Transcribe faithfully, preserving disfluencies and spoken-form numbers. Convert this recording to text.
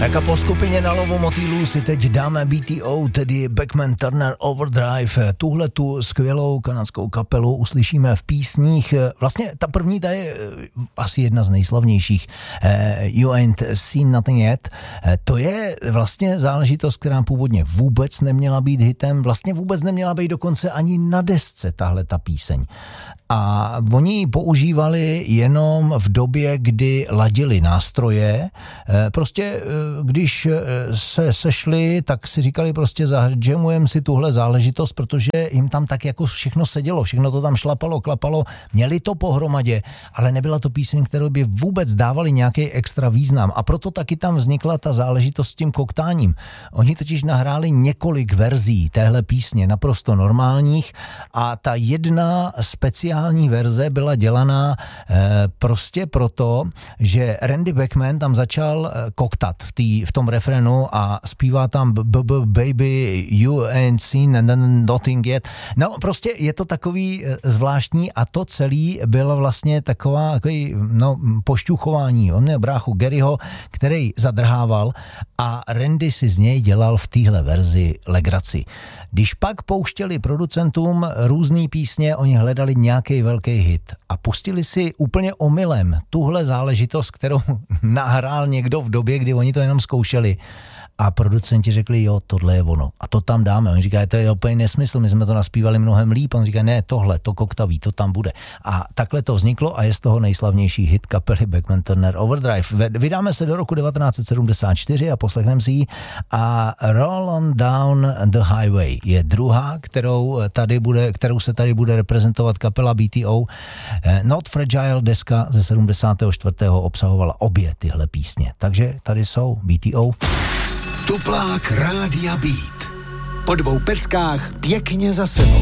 Tak a po skupině na Lovomotýlů si teď dáme B T O, tedy Beckman Turner Overdrive. Tuhle tu skvělou kanadskou kapelu uslyšíme v písních. Vlastně ta první, ta je asi jedna z nejslavnějších. You Ain't Seen Nothing Yet. To je vlastně záležitost, která původně vůbec neměla být hitem. Vlastně vůbec neměla být dokonce ani na desce tahle ta píseň. A oni ji používali jenom v době, kdy ladili nástroje. Prostě když se sešli, tak si říkali prostě zajamujeme si tuhle záležitost, protože jim tam tak jako všechno sedělo, všechno to tam šlapalo, klapalo, měli to pohromadě, ale nebyla to píseň, kterou by vůbec dávali nějaký extra význam. A proto taky tam vznikla ta záležitost s tím koktáním. Oni totiž nahráli několik verzí téhle písně, naprosto normálních, a ta jedna speciální verze byla dělaná eh, prostě proto, že Randy Beckman tam začal eh, koktat v, tý, v tom refrénu a zpívá tam baby you ain't seen nothing yet. No prostě je to takový eh, zvláštní a to celý bylo vlastně taková takový, no, pošťuchování. On měl bráchu Garyho, který zadrhával a Randy si z něj dělal v téhle verzi legraci. Když pak pouštěli producentům různý písně, oni hledali nějaký velký hit a pustili si úplně omylem tuhle záležitost, kterou nahrál někdo v době, kdy oni to jenom zkoušeli. A producenti řekli, jo, tohle je ono. A to tam dáme. On říká, to je úplně nesmysl, my jsme to naspívali mnohem líp. On říká, ne, tohle, to koktaví, to tam bude. A takhle to vzniklo a je z toho nejslavnější hit kapely Beckman Turner Overdrive. Vydáme se do roku devatenáct set sedmdesát čtyři a poslechneme si ji. A Roll on Down the Highway je druhá, kterou, tady bude, kterou se tady bude reprezentovat kapela B T O. Not Fragile deska ze sedmdesátého čtvrtého obsahovala obě tyhle písně. Takže tady jsou B T O. Tuplák Rádia Beat. Po dvou peckách pěkně za sebou.